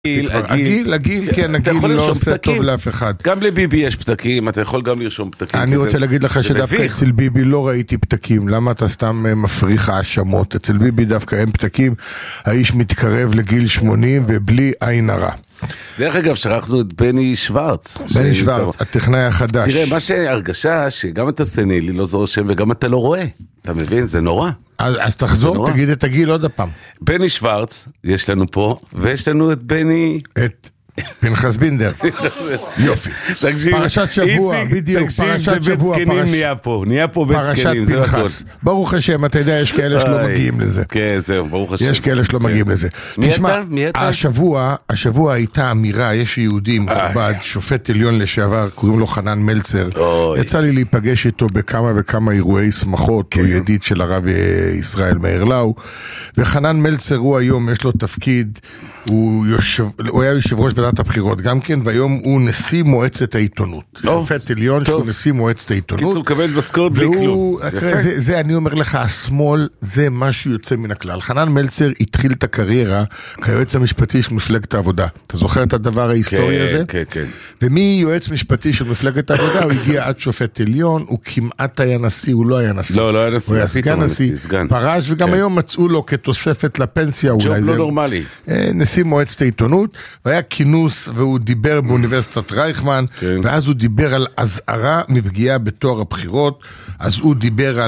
הגיל, כן, הגיל לא עושה טוב לאף אחד. גם לביבי יש פתקים, אתה יכול גם לרשום פתקים. אני רוצה להגיד לך שדווקא אצל ביבי לא ראיתי פתקים, למה אתה סתם מפריך האשמות? אצל ביבי דווקא אין פתקים, האיש מתקרב לגיל 80 ובלי עין הרע. דרך אגב, שכחנו את בני שוורץ. בני שוורץ, הטכנאי החדש. תראה, מה שהרגשה שגם אתה סנילי לא זו שם וגם אתה לא רואה. אתה מבין? זה נורא. אז תחזור, תגיד את הגיל עוד הפעם. בני שוורץ, יש לנו פה, ויש לנו את בני... את פנחס בינדר. יופי. פרשת שבוע, בדיוק, פרשת שבוע. נהיה פה בית זקנים, זה הכל. ברוך השם, אתה יודע, יש כאלה שלא מגיעים לזה. כן, זהו, ברוך השם. יש כאלה שלא מגיעים לזה. תשמע, השבוע הייתה אמירה, יש יהודים, שופט עליון לשעבר, קוראים לו חנן מלצר. יצא לי להיפגש איתו בכמה וכמה אירועי שמחות, הוא ידיד של הרב ישראל מאיר לאו, וחנן מלצר הוא היום, יש לו תפקיד, הוא היה יושב ראש ועדת הבחירות גם כן, והיום הוא נשיא מועצת העיתונות. שופט עליון שהוא נשיא מועצת העיתונות. קיצור, קבל משכורת בלי כלום. זה אני אומר לך, השמאל זה משהו יוצא מן הכלל. חנן מלצר התחיל את הקריירה כיועץ המשפטי של מפלגת העבודה. אתה זוכר את הדבר ההיסטורי הזה? כן, כן. ומי יועץ משפטי של מפלגת העבודה, הוא הגיע עד שופט עליון, הוא כמעט היה נשיא, הוא לא היה נשיא. לא היה נשיא, הוא היה סגן נשיא, פרש, וגם היום מצאו לו כתוספת לפנסיה, ג'וב לא נורמלי. נשיא מועצת העיתונות, והיה כינוס, והוא דיבר באוניברסיטת רייכמן, ואז הוא דיבר על הזהרה מפגיעה בתואר הבחירות, אז הוא דיבר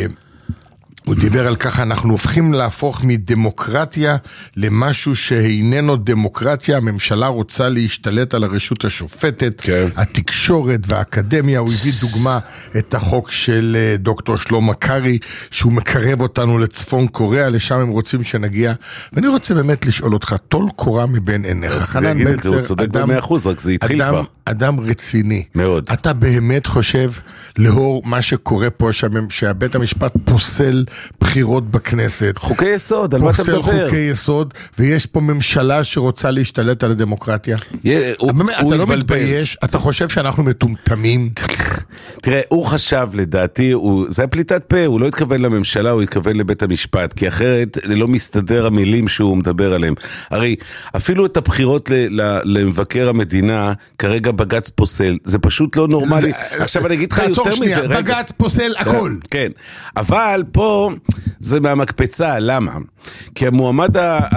על ככה, אנחנו הופכים להפוך מדמוקרטיה למשהו שאיננו דמוקרטיה, הממשלה רוצה להשתלט על הרשות השופטת, התקשורת והאקדמיה, הוא הביא דוגמה את החוק של דוקטור שלמה קרי, שהוא מקרב אותנו לצפון קוריאה, לשם הם רוצים שנגיע, ואני רוצה באמת לשאול אותך, טול קורה מבין עיניך, חנן מלצר, הוא צודק ב100%, רק זה התחיל כבר. אדם רציני. מאוד. אתה באמת חושב, לאור מה שקורה פה, שהבית המשפט פוסל בחירות בכנסת. חוקי יסוד, על מה אתה מדבר? פוסל חוקי יסוד, ויש פה ממשלה שרוצה להשתלט על הדמוקרטיה. אתה לא מתבייש? אתה חושב שאנחנו מטומטמים? תראה, הוא חשב לדעתי, זה היה פליטת פה, הוא לא התכוון לממשלה, הוא התכוון לבית המשפט, כי אחרת לא מסתדר המילים שהוא מדבר עליהם. הרי אפילו את הבחירות למבקר המדינה, כרגע בג"ץ פוסל, זה פשוט לא נורמלי. עכשיו אני אגיד לך יותר מזה. בג"ץ פוסל הכל. כן, אבל פה זה מהמקפצה, למה? כי המועמד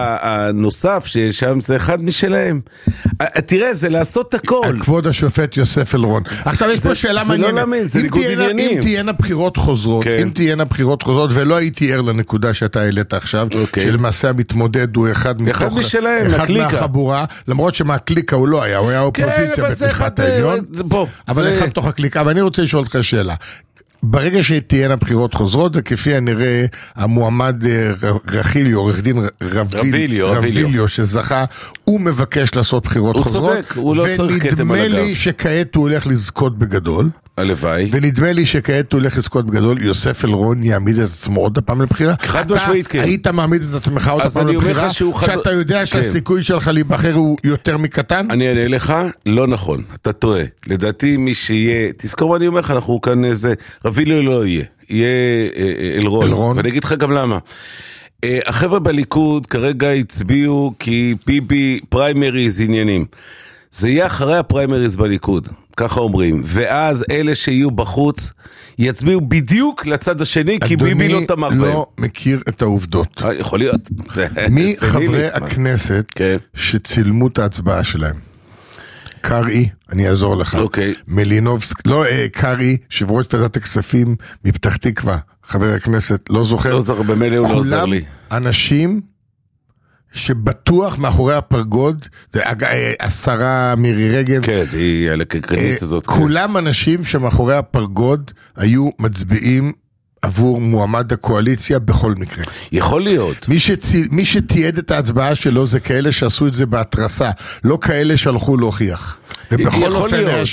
הנוסף ששם זה אחד משלהם. תראה, זה לעשות הכל. כבוד השופט יוסף אלרון. עכשיו יש פה שאלה מעניינת. אם תהיינה בחירות חוזרות, ולא הייתי ער לנקודה שאתה העלית עכשיו, שלמעשה המתמודד הוא אחד מהחבורה, למרות שמהקליקה הוא לא היה, הוא היה אופוזיציה במשפט העליון, אבל אחד תוך הקליקה, ואני רוצה לשאול אותך שאלה. ברגע שתהיינה בחירות חוזרות, וכפי הנראה המועמד רחיליו, עורך דין רביליו שזכה, הוא מבקש לעשות בחירות חוזרות, הוא צודק, הוא לא צריך כתם על הגב. ונדמה לי שכעת הוא הולך לזכות בגדול, הלוואי. ונדמה לי שכעת הוא הולך לזכות בגדול, יוסף אלרון יעמיד את עצמו עוד הפעם לבחירה. חד משמעית, כן. היית מעמיד את עצמך עוד הפעם לבחירה, שאתה יודע שהסיכוי שלך להיבחר הוא יותר מקטן? אני אענה לך, לא נכון, אתה טועה. לדעתי מי שיהיה, תזכור מה אני אומר לך, אנחנו כאן איזה, רביליו לא יהיה אלרון. ואני אגיד לך גם למה. החבר'ה בליכוד כרגע הצביעו כי ביבי פריימריז עניינים. זה יהיה אחרי הפריימריז בליכוד, ככה אומרים. ואז אלה שיהיו בחוץ יצביעו בדיוק לצד השני, כי ביבי לא תמך בהם. אדוני לא מכיר את העובדות. יכול להיות. מי חברי הכנסת שצילמו את ההצבעה שלהם? קרי, אני אעזור לך. מלינובסק, לא, קרי, שבראש ועדת הכספים מפתח תקווה, חבר הכנסת, לא זוכר. לא זוכר, במילא הוא לא עוזר לי. כולם אנשים שבטוח מאחורי הפרגוד, זה השרה מירי רגב. כן, היא על הקרנית הזאת. כולם אנשים שמאחורי הפרגוד היו מצביעים עבור מועמד הקואליציה בכל מקרה. יכול להיות. מי שתיעד את ההצבעה שלו זה כאלה שעשו את זה בהתרסה, לא כאלה שהלכו להוכיח. ובכל אופן היה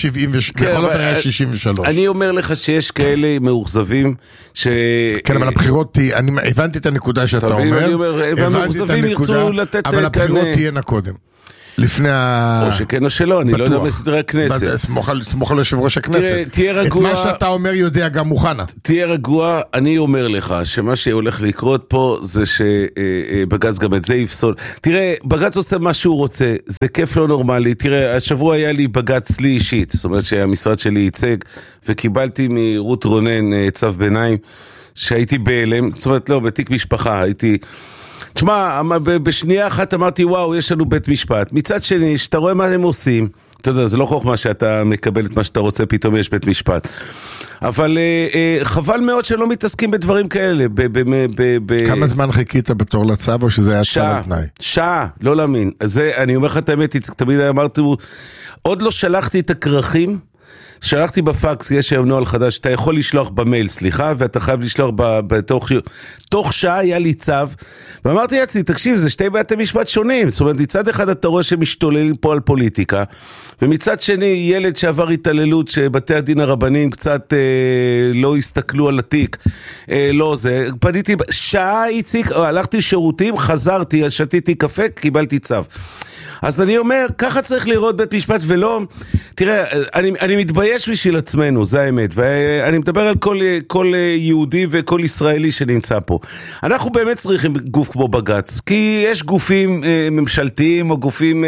63. אני אומר לך שיש כאלה מאוכזבים כן, אבל הבחירות אני הבנתי את הנקודה שאתה אומר. והמאוכזבים ירצו לתת... אבל הבחירות תהיינה קודם. לפני או שכן או שלא, אני לא יודע מסדרי הכנסת. סמוך על יושב ראש הכנסת. תהיה רגוע. את מה שאתה אומר יודע גם מוכנה. תהיה רגוע, אני אומר לך שמה שהולך לקרות פה זה שבג"ץ גם את זה יפסול. תראה, בג"ץ עושה מה שהוא רוצה, זה כיף לא נורמלי. תראה, השבוע היה לי בג"ץ לי אישית, זאת אומרת שהמשרד שלי ייצג, וקיבלתי מרות רונן צו ביניים, שהייתי בהלם, זאת אומרת לא, בתיק משפחה, הייתי... תשמע, בשנייה אחת אמרתי, וואו, יש לנו בית משפט. מצד שני, שאתה רואה מה הם עושים, אתה יודע, זה לא חוכמה שאתה מקבל את מה שאתה רוצה, פתאום יש בית משפט. אבל חבל מאוד שלא מתעסקים בדברים כאלה. כמה זמן חיכית בתור לצו, או שזה היה צו על תנאי? שעה, לא להאמין. אני אומר לך את האמת, תמיד אמרתי, עוד לא שלחתי את הכרכים, שלחתי בפקס, יש היום נוהל חדש, אתה יכול לשלוח במייל, סליחה, ואתה חייב לשלוח תוך שעה היה לי צו, ואמרתי יצי, תקשיב, זה שתי בתי משפט שונים, זאת אומרת, מצד אחד אתה רואה שמשתוללים פה על פוליטיקה, ומצד שני, ילד שעבר התעללות, שבתי הדין הרבניים קצת לא הסתכלו על התיק, לא זה, פניתי, שעה הציק, הלכתי שירותים, חזרתי, שתיתי קפה, קיבלתי צו. אז אני אומר, ככה צריך לראות בית משפט, ולא, תראה, אני מתבייש בשביל עצמנו, זה האמת, ואני מדבר על כל יהודי וכל ישראלי שנמצא פה. אנחנו באמת צריכים גוף כמו בג"ץ, כי יש גופים ממשלתיים, או גופים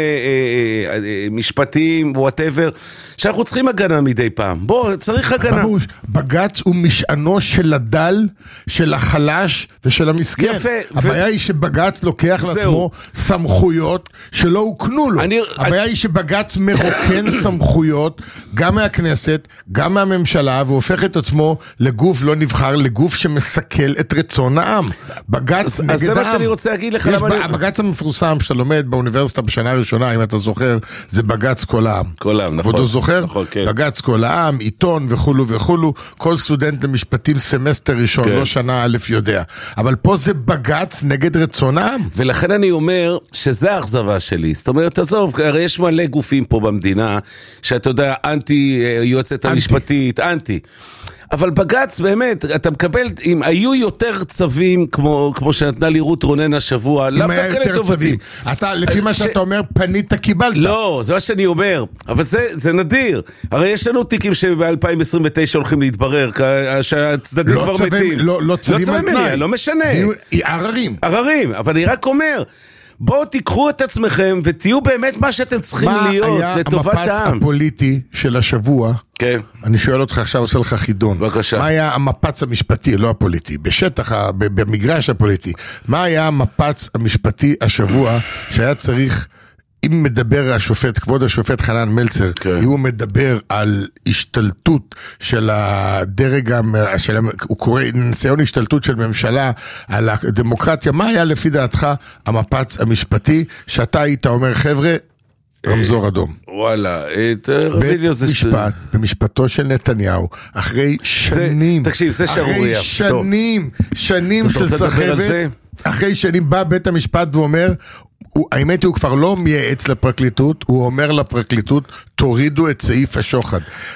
משפטיים, whatever, שאנחנו צריכים הגנה מדי פעם. בוא, צריך הגנה. בג"ץ הוא משענו של הדל, של החלש ושל המסכן. יפה. הבעיה היא שבג"ץ לוקח לעצמו סמכויות שלא הוקנו לו. הבעיה היא שבג"ץ מרוקן סמכויות גם מהכנסת, גם מהממשלה, והופך את עצמו לגוף לא נבחר, לגוף שמסכל את רצון העם. בג"ץ נגד העם. אז זה מה שאני רוצה להגיד לך. הבג"ץ המפורסם שאתה לומד באוניברסיטה בשנה הראשונה, אם אתה זוכר, זה בג"ץ כל העם. כל העם, נכון. ואתה זוכר? נכון, כן. בג"ץ כל העם, עיתון וכולו וכולו, כל סטודנט למשפטים סמסטר ראשון, לא שנה א' יודע. אבל פה זה בג"ץ נגד רצון העם. ולכן אני אומר שזה האכזבה שלי. זאת אומרת, עזוב, הרי יש מלא גופים פה במדינה, שאתה יודע, אנטי יועצת המשפטית, אנטי. אבל בג"ץ באמת, אתה מקבל, אם היו יותר צווים, כמו שנתנה לי רות רונן השבוע, לאו דווקא לטובתי. אתה, לפי מה שאתה אומר, פנית, קיבלת. לא, זה מה שאני אומר, אבל זה נדיר. הרי יש לנו תיקים שב-2029 הולכים להתברר, שהצדדים כבר מתים. לא צווים על תנאי. לא משנה. עררים, אבל אני רק אומר, בואו תיקחו את עצמכם ותהיו באמת מה שאתם צריכים להיות לטובת העם. מה היה המפץ הפוליטי של השבוע? כן. אני שואל אותך עכשיו, עושה לך חידון. בבקשה. מה היה המפץ המשפטי, לא הפוליטי, בשטח, במגרש הפוליטי, מה היה המפץ המשפטי השבוע שהיה צריך, אם מדבר השופט, כבוד השופט חנן מלצר, אם הוא מדבר על השתלטות של הדרג, הוא קורא ניסיון השתלטות של ממשלה על הדמוקרטיה, מה היה לפי דעתך המפץ המשפטי שאתה היית אומר, חבר'ה, רמזור אדום. וואלה, בית משפט, במשפטו של נתניהו, אחרי שנים, תקשיב, זה שערוריה. אחרי שנים של סחבת, אחרי שנים בא בית המשפט ואומר, האמת הוא כבר לא מייעץ לפרקליטות, הוא אומר לפרקליטות, תורידו את סעיף השוחד.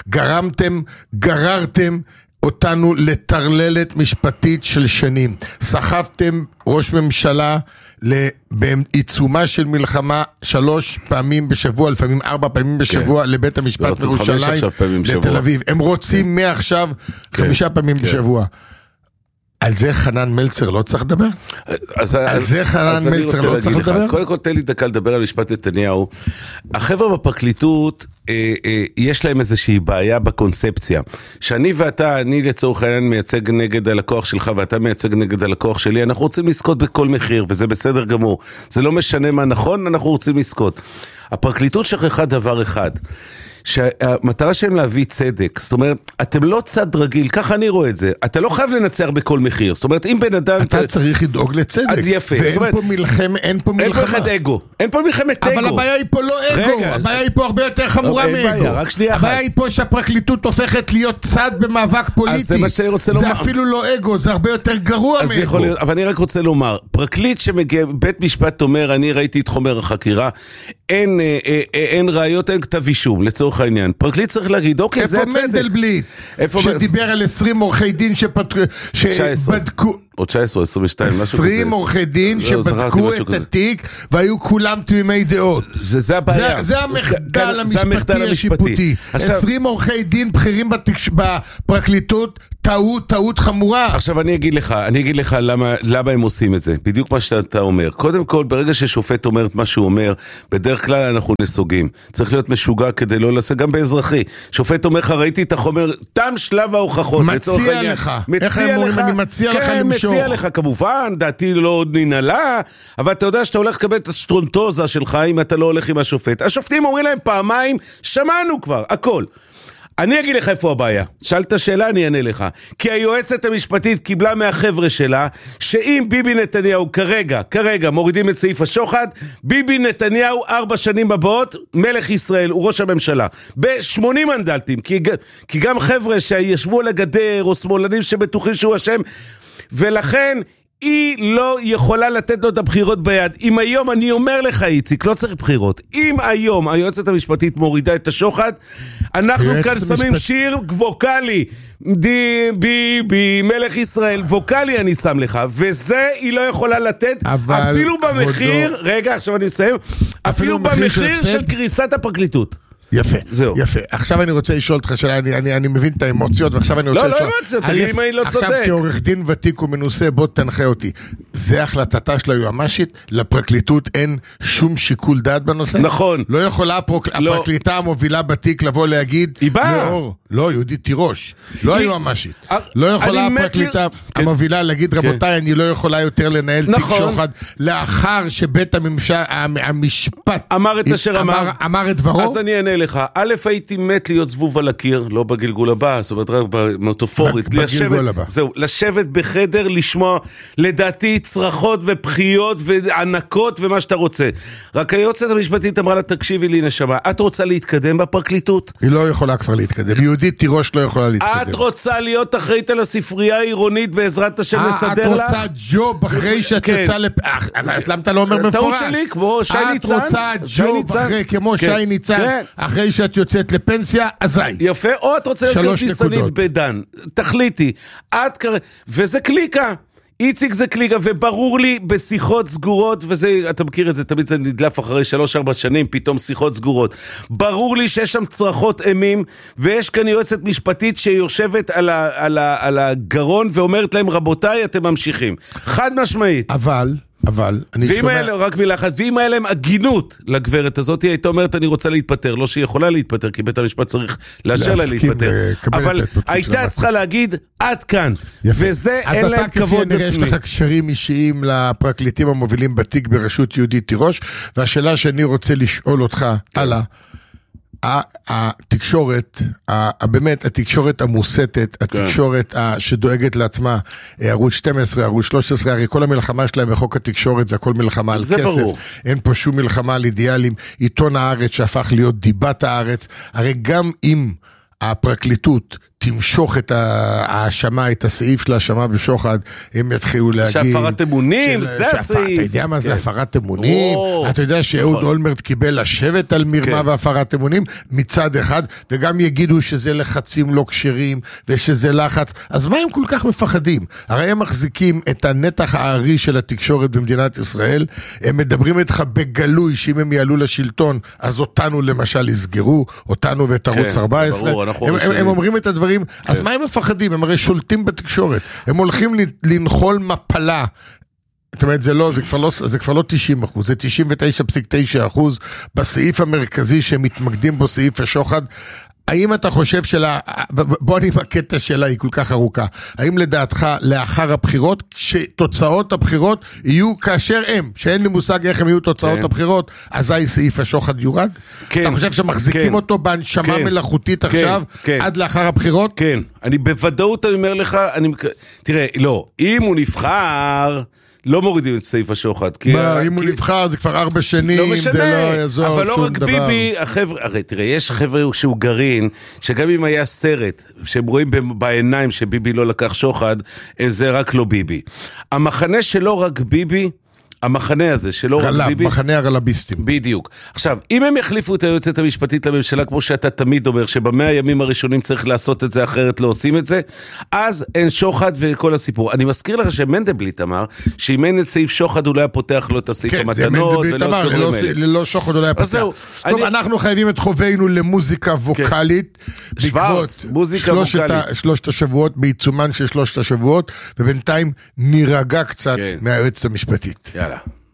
גררתם אותנו לטרללת משפטית של שנים. סחבתם ראש ממשלה בעיצומה של מלחמה 3 פעמים בשבוע, לפעמים 4 פעמים בשבוע, לבית המשפט בירושלים, לתל אביב. הם רוצים מעכשיו 5 פעמים בשבוע. על זה חנן מלצר לא צריך לדבר? על זה חנן מלצר לא צריך לדבר? קודם כל תן לי דקה לדבר על משפט נתניהו. החבר'ה בפרקליטות, יש להם איזושהי בעיה בקונספציה. שאני ואתה, אני לצורך העניין מייצג נגד הלקוח שלך, ואתה מייצג נגד הלקוח שלי, אנחנו רוצים לזכות בכל מחיר, וזה בסדר גמור. זה לא משנה מה נכון, אנחנו רוצים לזכות. הפרקליטות שכחה דבר אחד, שהמטרה שלהם להביא צדק, זאת אומרת, אתם לא צד רגיל, ככה אני רואה את זה, אתה לא חייב לנצח בכל מחיר, זאת אומרת, אם בן אדם... אתה צריך לדאוג לצדק, יפה, ואין פה מלחמה, אין פה מלחמה. אין פה אחד אגו, אין פה מלחמת אגו. אבל הבעיה היא פה לא אגו, הבעיה היא פה הרבה יותר חמורה מאגו. הבעיה היא פה שהפרקליטות הופכת להיות צד במאבק פוליטי. זה מה שאני רוצה לומר. זה אפילו לא אגו, זה הרבה יותר גרוע מאגו. אבל אני רק רוצה לומר, פרקליט שמגיע, בית משפט אומר, אני ראיתי את חומר החקירה, אין ראיות, אין כתב אישום, לצורך העניין. פרקליט צריך להגיד, אוקיי, זה הצדק. איפה מנדלבליט, שדיבר על 20 עורכי דין שבדקו... או 19 או 22, משהו כזה. 20 עורכי דין שבדקו את התיק, והיו כולם תמימי דעות. זה הבעיה. זה המחדל המשפטי השיפוטי. 20 עורכי דין בכירים בפרקליטות, טעות חמורה. עכשיו אני אגיד לך למה הם עושים את זה. בדיוק מה שאתה אומר. קודם כל, ברגע ששופט אומר את מה שהוא אומר, בדרך כלל אנחנו נסוגים. צריך להיות משוגע כדי לא לעשות, גם באזרחי. שופט אומר לך, ראיתי את החומר, תם שלב ההוכחות. מציע לך. איך הם אומרים, אני מציע לך למשוך. מציע לך, כמובן, דעתי לא עוד ננעלה, אבל אתה יודע שאתה הולך לקבל את השטרונטוזה שלך אם אתה לא הולך עם השופט. השופטים אומרים להם פעמיים, שמענו כבר, הכל. אני אגיד לך איפה הבעיה. שאלת שאלה, אני אענה לך. כי היועצת המשפטית קיבלה מהחבר'ה שלה, שאם ביבי נתניהו כרגע מורידים את סעיף השוחד, ביבי נתניהו 4 שנים הבאות, מלך ישראל, הוא ראש הממשלה. ב-80 מנדטים, כי גם חבר'ה שישבו על הגדר, או שמאלנים שבטוחים שהוא אשם, ולכן היא לא יכולה לתת לו את הבחירות ביד. אם היום, אני אומר לך איציק, לא צריך בחירות. אם היום היועצת המשפטית מורידה את השוחד, אנחנו כאן שמים שיר ווקלי, ביבי מלך ישראל, ווקלי אני שם לך, וזה היא לא יכולה לתת, אפילו במחיר, רגע עכשיו אני מסיים, אפילו במחיר של קריסת הפרקליטות. יפה, יפה. עכשיו אני רוצה לשאול אותך שאלה, אני מבין את האמוציות, ועכשיו אני רוצה לשאול. לא אמוציות, תגיד אם אני לא צודק. עכשיו כעורך דין ותיק ומנוסה, בוא תנחה אותי. זה החלטתה של היועמ"שית, לפרקליטות אין שום שיקול דעת בנושא? נכון. לא יכולה הפרקליטה המובילה בתיק לבוא להגיד, היא באה. לא, יהודית תירוש, לא היועמ"שית. לא יכולה הפרקליטה המובילה להגיד, רבותיי, אני לא יכולה יותר לנהל תיק שוחד, לאחר שבית המשפט אמר את דברו. אז אני אענה לך, א' הייתי מת להיות זבוב על הקיר, לא בגלגול הבא, זאת אומרת רק במטאפורית, לשבת בחדר, לשמוע לדעתי צרחות ופחיות וענקות ומה שאתה רוצה. רק היועצת המשפטית אמרה לה, תקשיבי לי נשמה, את רוצה להתקדם בפרקליטות? היא לא יכולה כבר להתקדם, יהודית תירוש לא יכולה להתקדם. את רוצה להיות אחראית על הספרייה העירונית בעזרת השם לסדר לה? את רוצה ג'וב אחרי שאת יוצאה אז למה אתה לא אומר מפורש? טעות שלי, כמו שי ניצן. את רוצה ג'וב כמו שי ניצן אחרי שאת יוצאת לפנסיה, אזי. יפה, או את רוצה להיות כרטיסנית בדן. תחליטי. וזה קליקה. איציק זה קליקה, וברור לי בשיחות סגורות, וזה, אתה מכיר את זה, תמיד זה נדלף אחרי 3-4 שנים, פתאום שיחות סגורות. ברור לי שיש שם צרחות אימים, ויש כאן יועצת משפטית שיושבת על הגרון, ואומרת להם, רבותיי, אתם ממשיכים. חד משמעית. אבל אני ואם היה להם, רק מילה אחת, ואם היה להם הגינות לגברת הזאת, היא הייתה אומרת, אני רוצה להתפטר, לא שהיא יכולה להתפטר, כי בית המשפט צריך לאשר לה להתפטר. אבל הייתה צריכה להגיד, עד כאן. וזה אין להם כבוד עצמי. אז אתה יש לך קשרים אישיים לפרקליטים המובילים בתיק בראשות יהודית תירוש, והשאלה שאני רוצה לשאול אותך, הלאה, התקשורת, באמת התקשורת המוסתת, התקשורת שדואגת לעצמה, ערוץ 12, ערוץ 13, הרי כל המלחמה שלהם בחוק התקשורת זה הכל מלחמה על כסף, אין פה שום מלחמה על אידיאלים, עיתון הארץ שהפך להיות דיבת הארץ, הרי גם אם הפרקליטות תמשוך את ההאשמה, את הסעיף של ההאשמה בשוחד, הם יתחילו להגיד... שהפרת אמונים, זה הסעיף. אתה יודע מה זה הפרת אמונים? אתה יודע שאהוד אולמרט קיבל לשבת על מרמה והפרת אמונים מצד אחד, וגם יגידו שזה לחצים לא כשרים, ושזה לחץ. אז מה הם כל כך מפחדים? הרי הם מחזיקים את הנתח הארי של התקשורת במדינת ישראל, הם מדברים איתך בגלוי, שאם הם יעלו לשלטון, אז אותנו למשל יסגרו, אותנו ואת ערוץ 14. הם אומרים את הדברים, אז מה הם מפחדים? הם הרי שולטים בתקשורת, הם הולכים לנחול מפלה, זאת אומרת, זה כבר לא 90%, זה 99.9% בסעיף המרכזי שמתמקדים בו, סעיף השוחד. האם אתה חושב בוא אני אמקד את השאלה, היא כל כך ארוכה, האם לדעתך לאחר הבחירות, שתוצאות הבחירות יהיו כאשר הם, שאין לי מושג איך הם יהיו תוצאות הבחירות, אזי סעיף השוחד יורד? אתה חושב שמחזיקים אותו בהנשמה מלאכותית עכשיו, עד לאחר הבחירות? כן, אני בוודאות אני אומר לך, תראה, לא, אם הוא נבחר... לא מורידים את סעיף השוחד. אם הוא נבחר זה כבר 4 שנים, זה לא יעזור שום דבר. אבל לא רק ביבי, הרי תראה, יש חבר'ה שהוא גרעין, שגם אם היה סרט, שהם רואים בעיניים שביבי לא לקח שוחד, זה רק לא ביבי. המחנה שלא רק ביבי, המחנה הזה, שלא רק ביבי. מחנה הרלביסטים. בדיוק. עכשיו, אם הם יחליפו את היועצת המשפטית לממשלה, כמו שאתה תמיד אומר, שב100 הימים הראשונים צריך לעשות את זה, אחרת לא עושים את זה, אז אין שוחד וכל הסיפור. אני מזכיר לך שמנדלבליט אמר, שאם אין את סעיף שוחד, הוא לא היה פותח לו את הסעיף המתנות, ללא שוחד הוא לא היה פותח. טוב, אנחנו חייבים את חובנו למוזיקה ווקלית, שוורץ, מוזיקה ווקלית. שלושת השבועות, בעיצומן של שלושת השבועות, ובינתיים נירגע קצת מהיועצת המשפטית. יאללה.